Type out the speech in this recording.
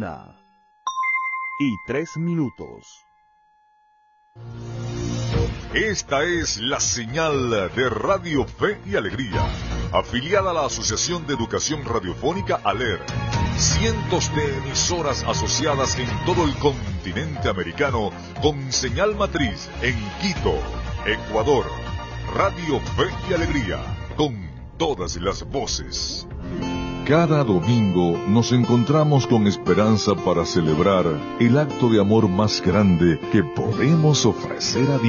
1:03. Esta es la señal de Radio Fe y Alegría, afiliada a la Asociación de Educación Radiofónica ALER. Cientos de emisoras asociadas en todo el continente americano con señal matriz en Quito, Ecuador. Radio Fe y Alegría, con todas las voces. Cada domingo nos encontramos con esperanza para celebrar el acto de amor más grande que podemos ofrecer a Dios.